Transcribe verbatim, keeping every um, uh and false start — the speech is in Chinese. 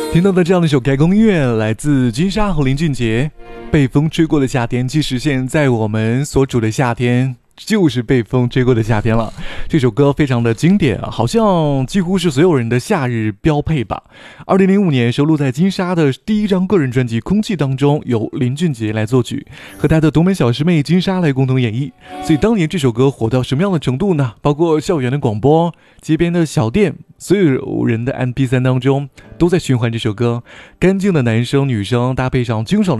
听到的这样的一首开工音乐来自金莎和林俊杰，被风吹过的夏天。其实现在我们所处的夏天就是被风吹过的夏天了。这首歌非常的经典啊，好像几乎是所有人的夏日标配吧。二零零五年收录在金莎的第一张个人专辑《空气》当中，由林俊杰来作曲，和他的独门小师妹金莎来共同演绎。所以当年这首歌火到什么样的程度呢？包括校园的广播、街边的小店，所有人的 M P 三 当中都在循环这首歌。干净的男生女生搭配上清爽的